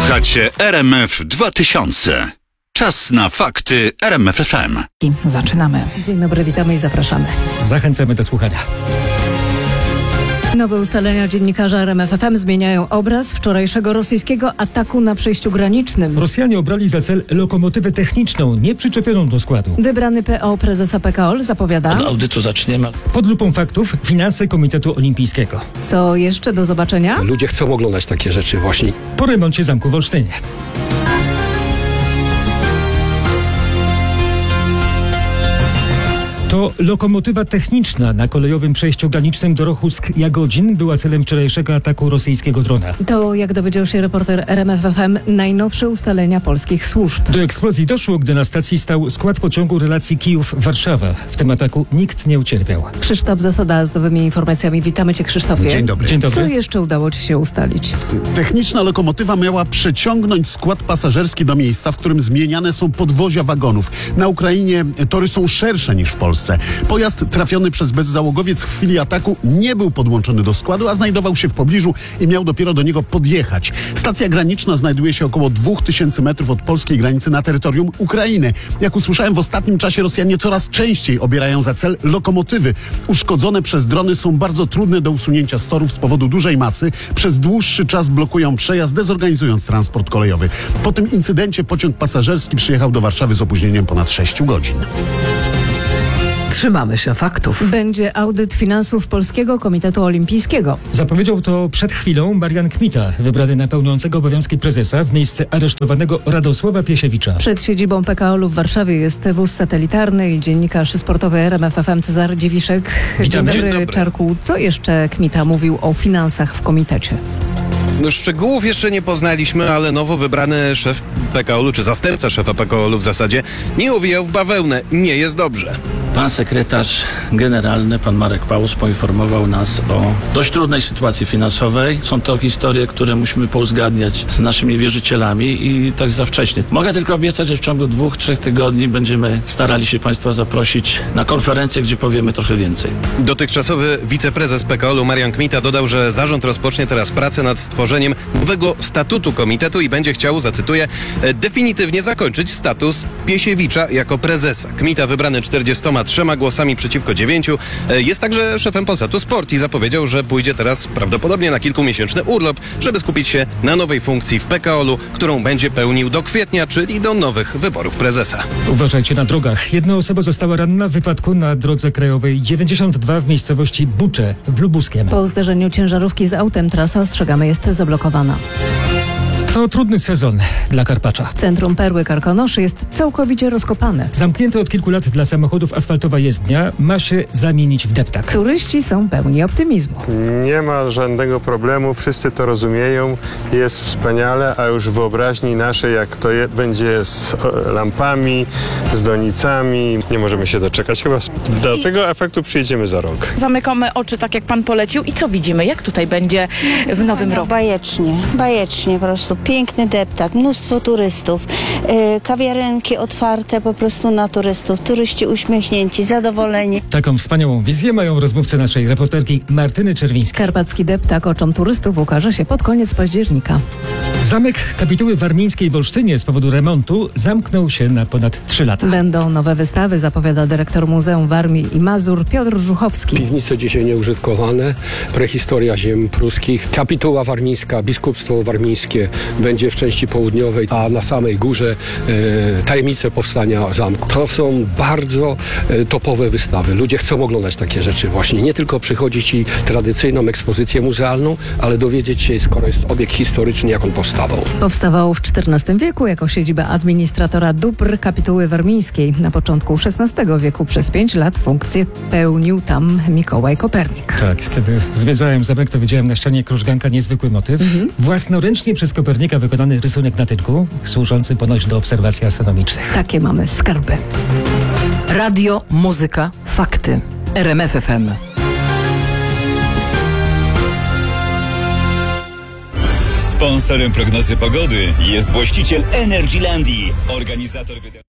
Słuchacie RMF 2000. Czas na fakty RMF FM. Zaczynamy. Dzień dobry, witamy i zapraszamy. Zachęcamy do słuchania. Nowe ustalenia dziennikarza RMF FM zmieniają obraz wczorajszego rosyjskiego ataku na przejściu granicznym. Rosjanie obrali za cel lokomotywę techniczną, nie przyczepioną do składu. Wybrany PO prezesa PKOL zapowiada: Od audytu zaczniemy. Pod lupą faktów finanse Komitetu Olimpijskiego. Co jeszcze do zobaczenia? Ludzie chcą oglądać takie rzeczy właśnie. Po remoncie zamku w Olsztynie. To lokomotywa techniczna na kolejowym przejściu granicznym Dorochówsk-Jagodzin była celem wczorajszego ataku rosyjskiego drona. To, jak dowiedział się reporter RMF FM, najnowsze ustalenia polskich służb. Do eksplozji doszło, gdy na stacji stał skład pociągu relacji Kijów-Warszawa. W tym ataku nikt nie ucierpiał. Krzysztof Zasada z nowymi informacjami. Witamy Cię, Krzysztofie. Dzień dobry. Dzień dobry. Co jeszcze udało Ci się ustalić? Techniczna lokomotywa miała przeciągnąć skład pasażerski do miejsca, w którym zmieniane są podwozia wagonów. Na Ukrainie tory są szersze niż w Polsce. Pojazd trafiony przez bezzałogowiec w chwili ataku nie był podłączony do składu, a znajdował się w pobliżu i miał dopiero do niego podjechać. Stacja graniczna znajduje się około 2000 metrów od polskiej granicy na terytorium Ukrainy. Jak usłyszałem, w ostatnim czasie Rosjanie coraz częściej obierają za cel lokomotywy. Uszkodzone przez drony są bardzo trudne do usunięcia z torów z powodu dużej masy. Przez dłuższy czas blokują przejazd, dezorganizując transport kolejowy. Po tym incydencie pociąg pasażerski przyjechał do Warszawy z opóźnieniem ponad 6 godzin. Trzymamy się faktów. Będzie audyt finansów Polskiego Komitetu Olimpijskiego. Zapowiedział to przed chwilą Marian Kmita, wybrany na pełniącego obowiązki prezesa w miejsce aresztowanego Radosława Piesiewicza. Przed siedzibą PKOL-u w Warszawie jest wóz satelitarny i dziennikarz sportowy RMF FM Cezary Dziwiszek. Witamy. Dzień dobry, Czarku. Co jeszcze Kmita mówił o finansach w komitecie? Szczegółów jeszcze nie poznaliśmy, ale nowo wybrany szef PKOL-u, czy zastępca szefa PKOL-u w zasadzie, nie owijał w bawełnę. Nie jest dobrze. Pan sekretarz generalny, pan Marek Paus, poinformował nas o dość trudnej sytuacji finansowej. Są to historie, które musimy pouzgadniać z naszymi wierzycielami i to jest za wcześnie. Mogę tylko obiecać, że w ciągu 2-3 tygodni będziemy starali się Państwa zaprosić na konferencję, gdzie powiemy trochę więcej. Dotychczasowy wiceprezes PKOL-u Marian Kmita dodał, że zarząd rozpocznie teraz pracę nad stworzeniem nowego statutu komitetu i będzie chciał, zacytuję, definitywnie zakończyć status Piesiewicza jako prezesa. Kmita, wybrany 43 głosami przeciwko 9, jest także szefem Polsatu Sport i zapowiedział, że pójdzie teraz prawdopodobnie na kilkumiesięczny urlop, żeby skupić się na nowej funkcji w PKOL-u, którą będzie pełnił do kwietnia, czyli do nowych wyborów prezesa. Uważajcie na drogach. Jedna osoba została ranna w wypadku na drodze krajowej 92 w miejscowości Bucze w Lubuskiem. Po zderzeniu ciężarówki z autem trasa, ostrzegamy, jest zablokowana. To trudny sezon dla Karpacza. Centrum Perły Karkonoszy jest całkowicie rozkopane. Zamknięte od kilku lat dla samochodów asfaltowa jezdnia ma się zamienić w deptak. Turyści są pełni optymizmu. Nie ma żadnego problemu, wszyscy to rozumieją, jest wspaniale, a już w wyobraźni naszej, jak to będzie z lampami, z donicami, nie możemy się doczekać. Chyba do tego efektu przyjdziemy za rok. Zamykamy oczy tak, jak pan polecił i co widzimy? Jak tutaj będzie w nowym roku? Bajecznie po prostu. Piękny deptak, mnóstwo turystów, kawiarenki otwarte po prostu na turystów, turyści uśmiechnięci, zadowoleni. Taką wspaniałą wizję mają rozmówcy naszej reporterki Martyny Czerwińskiej. Karpacki deptak oczom turystów ukaże się pod koniec października. Zamek Kapituły Warmińskiej w Olsztynie z powodu remontu zamknął się na ponad 3 lata. Będą nowe wystawy, zapowiada dyrektor Muzeum Warmii i Mazur Piotr Żuchowski. Piwnice dzisiaj nieużytkowane, prehistoria ziem pruskich, kapituła warmińska, biskupstwo warmińskie będzie w części południowej, a na samej górze tajemnice powstania zamku. To są bardzo topowe wystawy. Ludzie chcą oglądać takie rzeczy właśnie. Nie tylko przychodzić i tradycyjną ekspozycję muzealną, ale dowiedzieć się, skoro jest obiekt historyczny, jak on powstawał. Powstawał w XIV wieku jako siedziba administratora dóbr kapituły warmińskiej. Na początku XVI wieku przez 5 lat funkcję pełnił tam Mikołaj Kopernik. Tak, kiedy zwiedzałem zamek, to widziałem na ścianie krużganka niezwykły motyw. Własnoręcznie przez Kopernika wykonany rysunek na tynku, służący ponoć do obserwacji astronomicznych. Takie mamy skarby. Radio, muzyka, fakty. RMF FM. Sponsorem prognozy pogody jest właściciel Energylandii, organizator wydarzenia.